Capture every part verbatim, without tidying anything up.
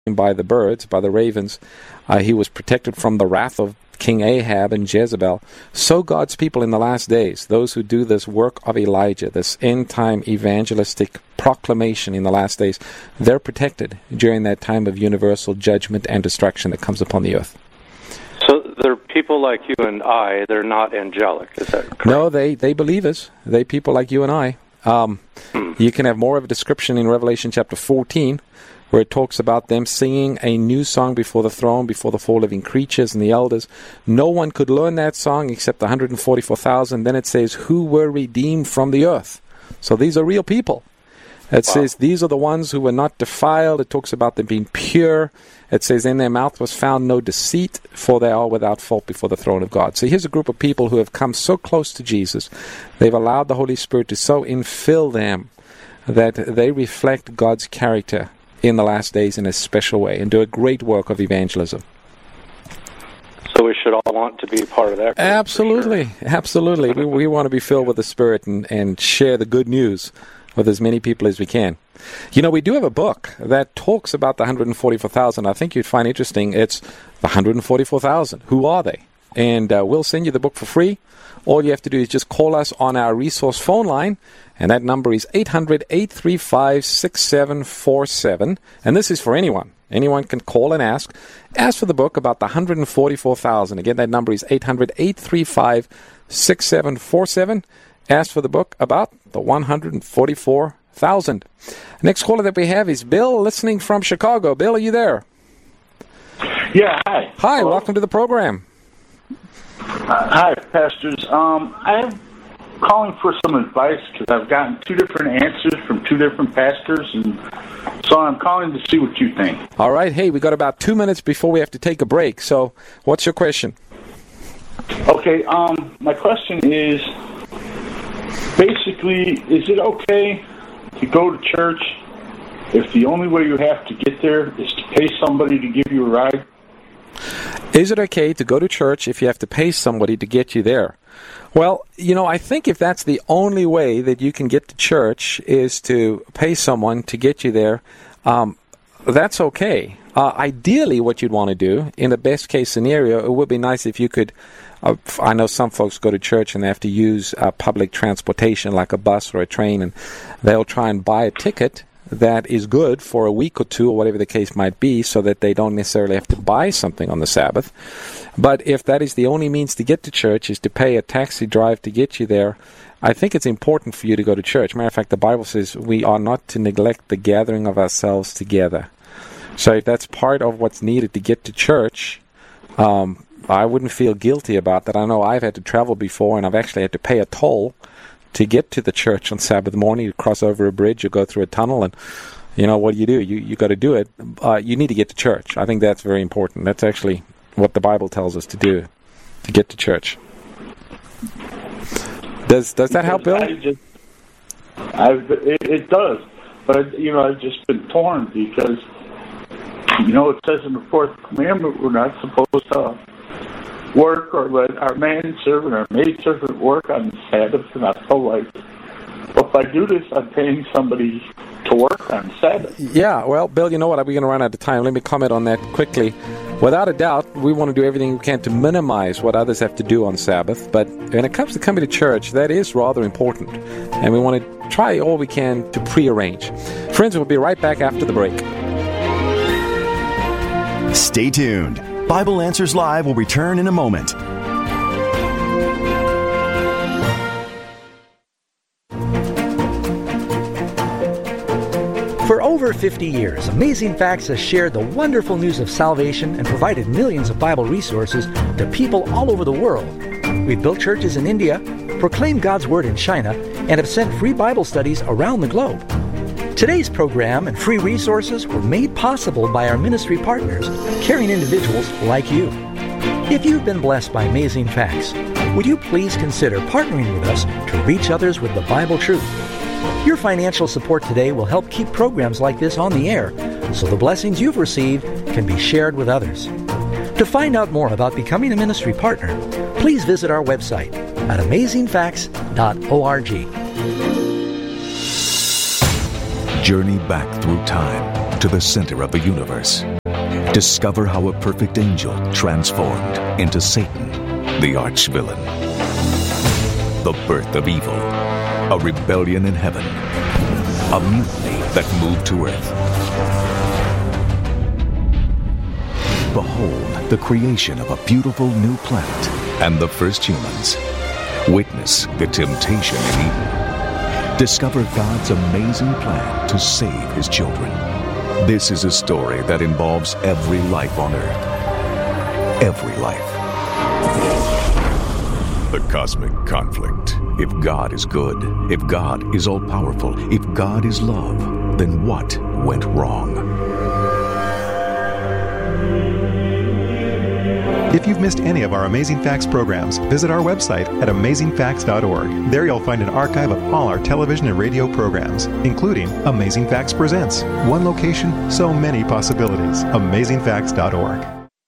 by the birds, by the ravens. Uh, he was protected from the wrath of King Ahab and Jezebel. So God's people in the last days, those who do this work of Elijah, this end-time evangelistic proclamation in the last days, they're protected during that time of universal judgment and destruction that comes upon the earth. So they're people like you and I, they're not angelic, is that correct? No, they, they believers. They people like you and I. Um, hmm. You can have more of a description in Revelation chapter fourteen, where it talks about them singing a new song before the throne, before the four living creatures and the elders. No one could learn that song except the one hundred forty-four thousand. Then it says, who were redeemed from the earth. So these are real people. It wow. says, these are the ones who were not defiled. It talks about them being pure. It says, in their mouth was found no deceit, for they are without fault before the throne of God. So here's a group of people who have come so close to Jesus. They've allowed the Holy Spirit to so infill them that they reflect God's character in the last days in a special way and do a great work of evangelism. So we should all want to be part of that group. Absolutely, sure. absolutely. We we want to be filled with the Spirit and, and share the good news with as many people as we can. You know, we do have a book that talks about the one hundred forty-four thousand. I think you'd find interesting. It's the one hundred forty-four thousand. Who are they? And uh, we'll send you the book for free. All you have to do is just call us on our resource phone line, and that number is eight hundred, eight three five, six seven four seven. And this is for anyone. Anyone can call and ask. Ask for the book about the one hundred forty-four thousand. Again, that number is eight hundred, eight three five, six seven four seven. Ask for the book about the one hundred forty-four thousand. Next caller that we have is Bill, listening from Chicago. Bill, are you there? Yeah, hi. Hi, Hello. Welcome to the program. Uh, hi, pastors. Um, I'm calling for some advice because I've gotten two different answers from two different pastors, and so I'm calling to see what you think. All right. Hey, we got about two minutes before we have to take a break. So what's your question? Okay. Um, my question is, basically, is it okay to go to church if the only way you have to get there is to pay somebody to give you a ride? Is it okay to go to church if you have to pay somebody to get you there? Well, you know, I think if that's the only way that you can get to church is to pay someone to get you there, um, that's okay. Uh, ideally, what you'd want to do, in the best case scenario, it would be nice if you could, uh, I know some folks go to church and they have to use uh, public transportation like a bus or a train, and they'll try and buy a ticket that is good for a week or two or whatever the case might be, so that they don't necessarily have to buy something on the Sabbath. But if that is the only means to get to church, is to pay a taxi drive to get you there, I think it's important for you to go to church. Matter of fact, the Bible says we are not to neglect the gathering of ourselves together. So if that's part of what's needed to get to church, um, I wouldn't feel guilty about that. I know I've had to travel before, and I've actually had to pay a toll to get to the church on Sabbath morning. You cross over a bridge, you go through a tunnel, and you know what do you do? You you got to do it. Uh, you need to get to church. I think that's very important. That's actually what the Bible tells us to do, to get to church. Does does that help, Bill? I just, I, it, it does, but you know I've just been torn because you know it says in the fourth commandment we're not supposed to work or let our manservant or maidservant work on the Sabbath, and I feel like, well, if I do this, I'm paying somebody to work on Sabbath. Yeah, well, Bill, you know what? We're going to run out of time. Let me comment on that quickly. Without a doubt, we want to do everything we can to minimize what others have to do on Sabbath, but when it comes to coming to church, that is rather important, and we want to try all we can to prearrange. Friends, we'll be right back after the break. Stay tuned. Bible Answers Live will return in a moment. For over fifty years, Amazing Facts has shared the wonderful news of salvation and provided millions of Bible resources to people all over the world. We've built churches in India, proclaimed God's Word in China, and have sent free Bible studies around the globe. Today's program and free resources were made possible by our ministry partners, caring individuals like you. If you've been blessed by Amazing Facts, would you please consider partnering with us to reach others with the Bible truth? Your financial support today will help keep programs like this on the air, so the blessings you've received can be shared with others. To find out more about becoming a ministry partner, please visit our website at amazing facts dot org. Journey back through time to the center of the universe. Discover how a perfect angel transformed into Satan, the arch-villain. The birth of evil, a rebellion in heaven, a mutiny that moved to earth. Behold the creation of a beautiful new planet and the first humans. Witness the temptation in Eden. Discover God's amazing plan to save His children. This is a story that involves every life on earth. Every life. The cosmic conflict. If God is good, if God is all-powerful, if God is love, then what went wrong? If you've missed any of our Amazing Facts programs, visit our website at amazing facts dot org. There you'll find an archive of all our television and radio programs, including Amazing Facts Presents. One location, so many possibilities. amazing facts dot org.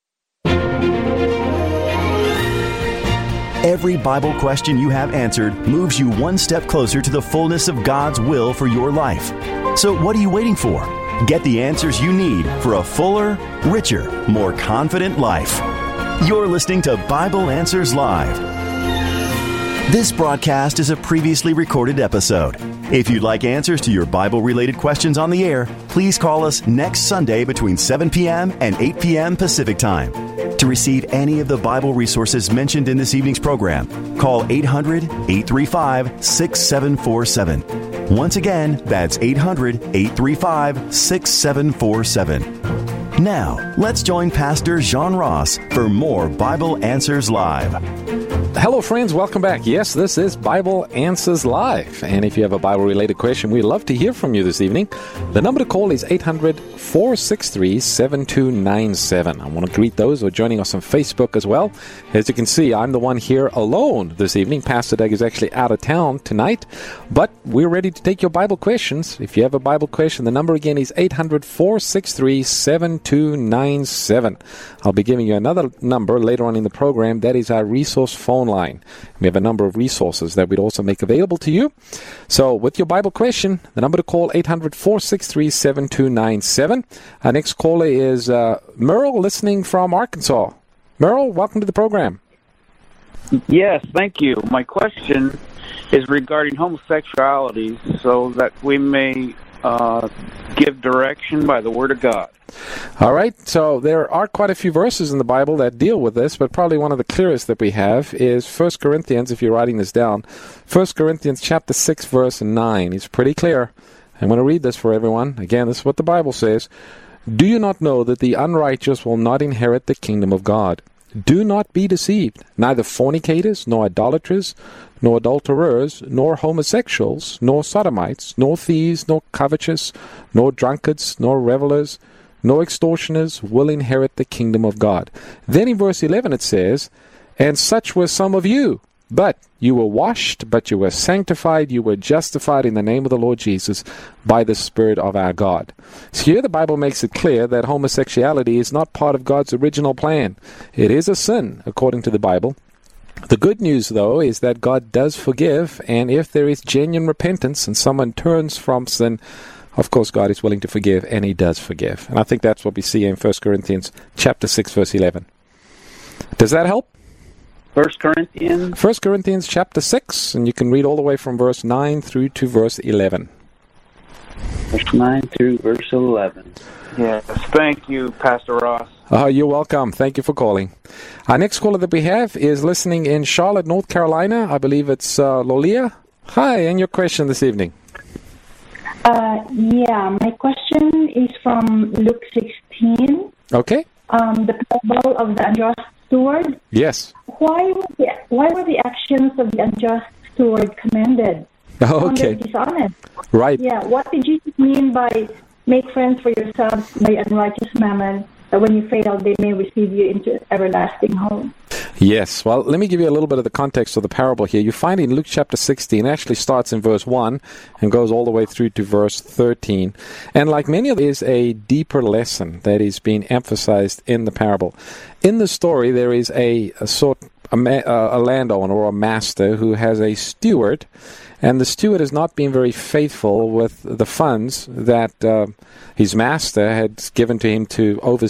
Every Bible question you have answered moves you one step closer to the fullness of God's will for your life. So what are you waiting for? Get the answers you need for a fuller, richer, more confident life. You're listening to Bible Answers Live. This broadcast is a previously recorded episode. If you'd like answers to your Bible-related questions on the air, please call us next Sunday between seven p.m. and eight p.m. Pacific Time. To receive any of the Bible resources mentioned in this evening's program, call eight hundred, eight three five, six seven four seven. Once again, that's eight hundred, eight three five, six seven four seven. Now, let's join Pastor John Ross for more Bible Answers Live. Hello, friends. Welcome back. Yes, this is Bible Answers Live. And if you have a Bible-related question, we'd love to hear from you this evening. The number to call is eight hundred, four six three, seven two nine seven. I want to greet those who are joining us on Facebook as well. As you can see, I'm the one here alone this evening. Pastor Doug is actually out of town tonight, but we're ready to take your Bible questions. If you have a Bible question, the number again is eight hundred, four six three, seven two nine seven. I'll be giving you another number later on in the program. That is our resource phone line. We have a number of resources that we'd also make available to you. So with your Bible question, the number to call, eight hundred, four six three, seven two nine seven. Our next caller is uh, Merle, listening from Arkansas. Merle, welcome to the program. Yes, thank you. My question is regarding homosexuality, so that we may uh, give direction by the Word of God. All right, so there are quite a few verses in the Bible that deal with this, but probably one of the clearest that we have is First Corinthians, if you're writing this down. First Corinthians chapter six, verse nine. It's pretty clear. I'm going to read this for everyone. Again, this is what the Bible says. Do you not know that the unrighteous will not inherit the kingdom of God? Do not be deceived. Neither fornicators, nor idolaters, nor adulterers, nor homosexuals, nor sodomites, nor thieves, nor covetous, nor drunkards, nor revelers, nor extortioners will inherit the kingdom of God. Then in verse eleven it says, and such were some of you, but you were washed, but you were sanctified, you were justified in the name of the Lord Jesus by the Spirit of our God. So here the Bible makes it clear that homosexuality is not part of God's original plan. It is a sin, according to the Bible. The good news, though, is that God does forgive, and if there is genuine repentance and someone turns from sin, of course, God is willing to forgive, and He does forgive. And I think that's what we see in First Corinthians chapter six, verse eleven. Does that help? First Corinthians? First Corinthians chapter six, and you can read all the way from verse nine through to verse eleven. Verse nine through verse eleven. Yes, thank you, Pastor Ross. Oh, you're welcome. Thank you for calling. Our next caller that we have is listening in Charlotte, North Carolina. I believe it's uh, Lolia. Hi, and your question this evening? Uh, yeah, my question is from Luke sixteen. Okay. Um, the parable of the unjust steward. Yes. Why were the, why were the actions of the unjust steward commended? Oh, okay. Dishonest. Right. Yeah. What did Jesus mean by make friends for yourselves by unrighteous mammon, that when you fail, they may receive you into everlasting home? Yes. Well, let me give you a little bit of the context of the parable here. You find in Luke chapter sixteen, it actually starts in verse one and goes all the way through to verse thirteen. And like many of them, is a deeper lesson that is being emphasized in the parable. In the story, there is a, a sort a, ma- uh, a landowner or a master who has a steward, and the steward has not been very faithful with the funds that uh, his master had given to him to oversee